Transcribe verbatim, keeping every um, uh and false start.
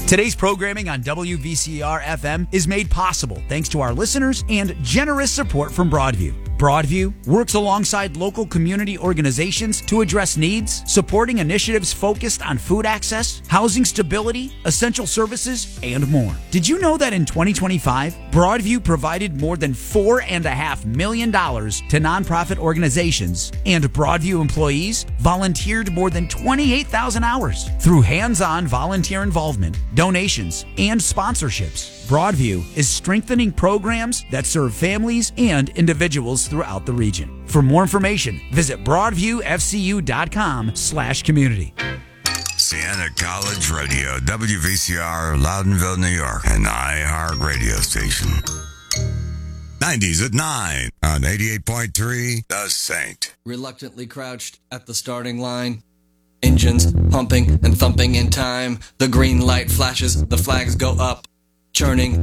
Today's programming on W V C R F M is made possible thanks to our listeners and generous support from Broadview. Broadview works alongside local community organizations to address needs, supporting initiatives focused on food access, housing stability, essential services, and more. Did you know that in twenty twenty-five, Broadview provided more than four point five million dollars to nonprofit organizations, and Broadview employees volunteered more than twenty-eight thousand hours through hands-on volunteer involvement, donations, and sponsorships? Broadview is strengthening programs that serve families and individuals throughout the region. For more information, visit broadviewfcu.com slash community. Siena College Radio, W V C R, Loudonville, New York, an iHeart radio station. nineties at nine on eighty-eight point three, The Saint. Reluctantly crouched at the starting line. Engines pumping and thumping in time. The green light flashes, the flags go up. Churning